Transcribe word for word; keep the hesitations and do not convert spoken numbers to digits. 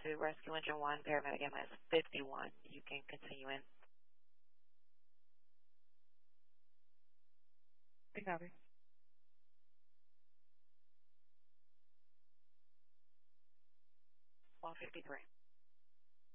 to Rescue Engine one, Paramedic M S fifty-one. You can continue in. Copy. one fifty-three.